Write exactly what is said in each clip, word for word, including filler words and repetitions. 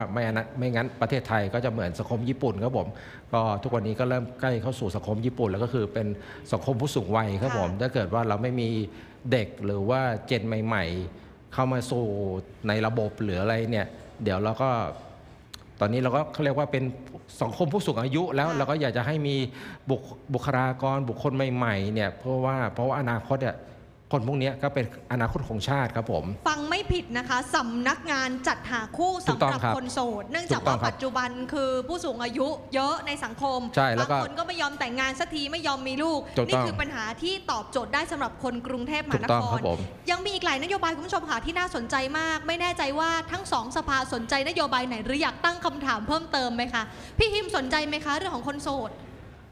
ไม่นะไม่งั้นประเทศไทยก็จะเหมือนสังคมญี่ปุ่นครับผมก็ทุกวันนี้ก็เริ่มใกล้เข้าสู่สังคมญี่ปุ่นแล้วก็คือเป็นสังคมผู้สูงวัยครับผมถ้าเกิดว่าเราไม่มีเด็กหรือว่าเจนใหม่ๆเข้ามาสู่ในระบบหรืออะไรเนี่ยเดี๋ยวเราก็ตอนนี้เราก็เขาเรียกว่าเป็นสังคมผู้สูงอายุแล้วเราก็อยากจะให้มีบุคบุคลากรบุคคลใหม่ๆเนี่ยเพราะว่าเพราะว่าอนาคตเนี่ยคนพวกนี้ก็เป็นอนาคตของชาติครับผมฟังไม่ผิดนะคะสำนักงานจัดหาคู่สำหรับคนโสดเนื่องจากว่าปัจจุบันคือผู้สูงอายุเยอะในสังคมบางคนก็ไม่ยอมแต่งงานสักทีไม่ยอมมีลูกนี่คือปัญหาที่ตอบโจทย์ได้สำหรับคนกรุงเทพมหานครยังมีอีกหลายนโยบายคุณผู้ชมค่ะที่น่าสนใจมากไม่แน่ใจว่าทั้งสองสภาสนใจนโยบายไหนหรืออยากตั้งคำถามเพิ่มเติมไหมคะพี่ฮิมสนใจไหมคะเรื่องของคนโสด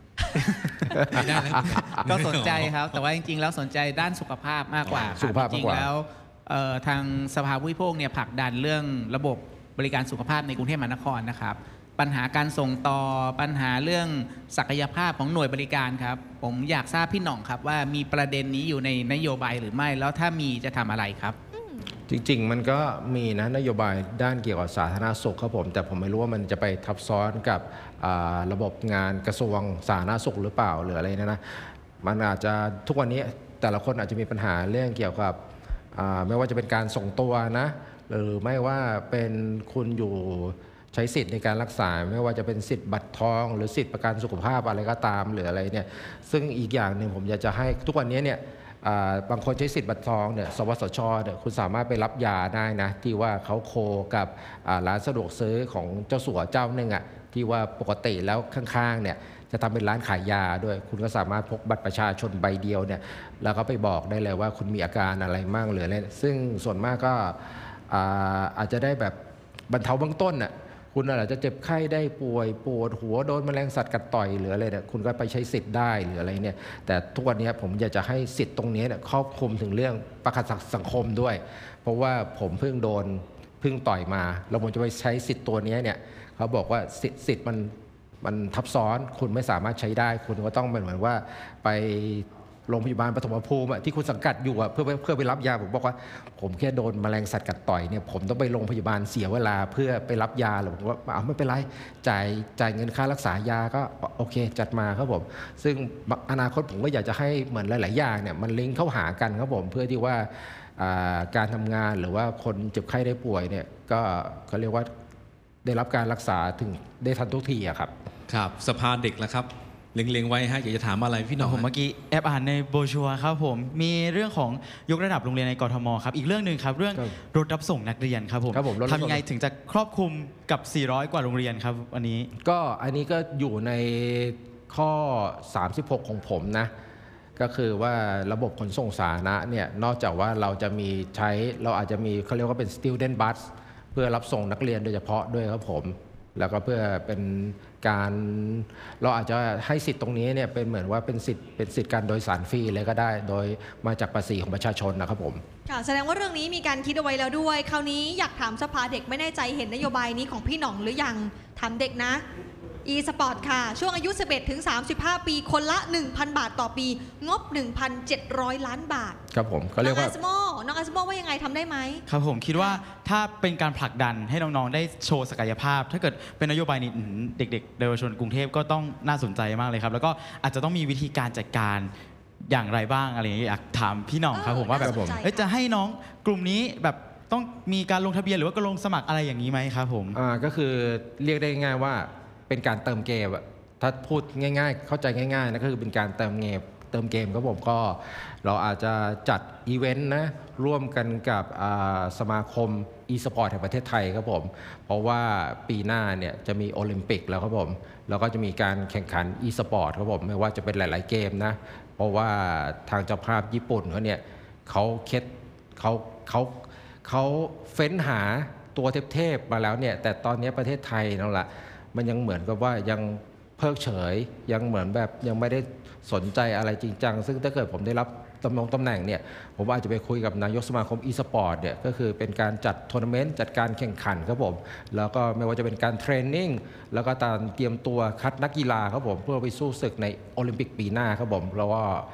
ก็สนใจครับแต่ว่าจริงๆแล้วสนใจด้านสุขภาพมากกว่าสุขภาพจริงๆแล้วทางสภาผู้บริโภคเนี่ยผลักดันเรื่องระบบบริการสุขภาพในกรุงเทพมหานครนะครับปัญหาการส่งต่อปัญหาเรื่องศักยภาพของหน่วยบริการครับผมอยากทราบพี่หน่องครับว่ามีประเด็นนี้อยู่ในนโยบายหรือไม่แล้วถ้ามีจะทำอะไรครับจริงๆมันก็มีนะนโยบายด้านเกี่ยวกับสาธารณสุขครับผมแต่ผมไม่รู้ว่ามันจะไปทับซ้อนกับระบบงานกระทรวงสาธารณสุขหรือเปล่าหรืออะไรนะนะมันอาจจะทุกวันนี้แต่ละคนอาจจะมีปัญหาเรื่องเกี่ยวกับไม่ว่าจะเป็นการส่งตัวนะหรือไม่ว่าเป็นคุณอยู่ใช้สิทธิ์ในการรักษาไม่ว่าจะเป็นสิทธิ์บัตรทองหรือสิทธิ์ประกันสุขภาพอะไรก็ตามหรืออะไรเนี่ยซึ่งอีกอย่างหนึ่งผมอยากจะให้ทุกวันนี้เนี่ยบางคนใช้สิทธิ์บัตรทองเนี่ยสวสชเนี่ยคุณสามารถไปรับยาได้นะที่ว่าเขาโคกับร้านสะดวกซื้อของเจ้าสัวเจ้าหนึ่งอ่ะที่ว่าปกติแล้วข้างๆเนี่ยจะทำเป็นร้านขายยาด้วยคุณก็สามารถพกบัตรประชาชนใบเดียวเนี่ยแล้วก็ไปบอกได้เลยว่าคุณมีอาการอะไรมั่งหรืออะไรซึ่งส่วนมากก็อาจจะได้แบบบรรเทาเบื้องต้นน่ะคุณอาจจะเจ็บไข้ได้ป่วยปวดหัวโดนแมลงสัตว์กัดต่อยหรืออะไรเนี่ยคุณก็ไปใช้สิทธิ์ได้หรืออะไรเนี่ยแต่ทุกวันนี้ผมอยากจะให้สิทธิ์ตรงนี้เนี่ยครอบคลุมถึงเรื่องประกันสังคมด้วยเพราะว่าผมเพิ่งโดนเพิ่งต่อยมาแล้วผมจะไปใช้สิทธิ์ตัวนี้เนี่ยเขาบอกว่าสิทธิ์สิทธิ์มันมันทับซ้อนคุณไม่สามารถใช้ได้คุณก็ต้องเหมือนว่าไปโรงพยาบาลปฐมภูมิที่คุณสังกัดอยู่เพื่อเพื่อไปรับยาผมบอกว่าผมแค่โดนแมลงสัตว์กัดต่อยเนี่ยผมต้องไปโรงพยาบาลเสียเวลาเพื่อไปรับยาหรือผมว่าเอาไม่เป็นไรจ่ายจ่ายเงินค่ารักษายาก็โอเคจัดมาครับผมซึ่งอนาคตผมก็อยากจะให้เหมือนหลายๆอย่างเนี่ยมันลิงก์เข้าหากันครับผมเพื่อที่ว่าการทำงานหรือว่าคนเจ็บไข้ได้ป่วยเนี่ยก็เขาเรียกว่าได้รับการรักษาถึงได้ทันทุกทีอะครับครับสภาเด็กแล้วครับเล็งๆไว้ฮะอยากจะถามอะไรพี่หน่องผมเมื่อกี้แอบอ่านในโบชัวครับผมมีเรื่องของยกระดับโรงเรียนในกทมครับอีกเรื่องหนึ่งครับเรื่องรถรับส่งนักเรียนครับผมทำยังไงถึงจะครอบคลุมกับสี่ร้อยกว่าโรงเรียนครับอันนี้ก็อันนี้ก็อยู่ในข้อสามสิบหกของผมนะก็คือว่าระบบขนส่งสาธารณะเนี่ยนอกจากว่าเราจะมีใช้เราอาจจะมีเขาเรียกว่าเป็น student bus เพื่อรับส่งนักเรียนโดยเฉพาะด้วยครับผมแล้วก็เพื่อเป็นการเราอาจจะให้สิทธิ์ตรงนี้เนี่ยเป็นเหมือนว่าเป็นสิทธิ์เป็นสิทธิ์การโดยสารฟรีเลยก็ได้โดยมาจากภาษีของประชาชนนะครับผมค่ะแสดงว่าเรื่องนี้มีการคิดเอาไว้แล้วด้วยคราวนี้อยากถามสภาเด็กไม่แน่ใจเห็นนโยบายนี้ของพี่หน่องหรือยังถามเด็กนะ e-sport ค่ะช่วงอายุ สิบเอ็ดถึงสามสิบห้า ปีคนละ หนึ่งพัน บาทต่อปีงบ หนึ่งพันเจ็ดร้อย ล้านบาทครับผมเขาเรียกว่าน้องอาสโมน้องอาสโมว่ายังไงทำได้ไหมครับผมคิดว่าถ้าเป็นการผลักดันให้น้องๆได้โชว์ศักยภาพถ้าเกิดเป็นนโยบายนี้เด็กๆเยาวชนกรุงเทพก็ต้องน่าสนใจมากเลยครับแล้วก็อาจจะต้องมีวิธีการจัดการอย่างไรบ้างอะไรอย่างนี้อยากถามพี่หน่องครับผมว่าแบบจะให้น้องกลุ่มนี้แบบต้องมีการลงทะเบียนหรือว่าก็ลงสมัครอะไรอย่างนี้ไหมครับผมอ่าก็คือเรียกได้ง่ายว่าเป็นการเติมเกมถ้าพูดง่ายๆเข้าใจง่ายๆนะก็คือเป็นการเติมเกมเติมเกมครับผมก็เราอาจจะจัดอีเวนต์นะร่วมกันกับสมาคม e-sport แห่งประเทศไทยครับผมเพราะว่าปีหน้าเนี่ยจะมีโอลิมปิกแล้วครับผมแล้วก็จะมีการแข่งขัน e-sport ครับผมไม่ว่าจะเป็นหลายๆเกมนะเพราะว่าทางเจ้าภาพญี่ปุ่นเขาเนี่ยเขาเคล็ดเขาเขาเขาเฟ้นหาตัวเทพๆมาแล้วเนี่ยแต่ตอนนี้ประเทศไทยนั่นแหละมันยังเหมือนกับว่ายังเพิกเฉยยังเหมือนแบบยังไม่ได้สนใจอะไรจริงจังซึ่งถ้าเกิดผมได้รับตำแหน่งตำแหน่งเนี่ยผมอาจจะไปคุยกับนายกสมาคม e-sport เนี่ยก็คือเป็นการจัดทัวร์นาเมนต์จัดการแข่งขันครับผมแล้วก็ไม่ว่าจะเป็นการเทรนนิ่งแล้วก็การเตรียมตัวคัดนักกีฬาครับผมเพื่อไปสู้ศึกในโอลิมปิกปีหน้าครับผมแล้วก็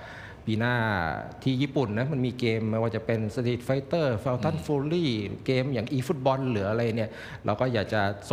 ปีหน้าที่ญี่ปุ่นนะมันมีเกมไม่ว่าจะเป็น Street Fighter Fatal Fury เกมอย่าง eFootball หรืออะไรเนี่ยเราก็อยากจะ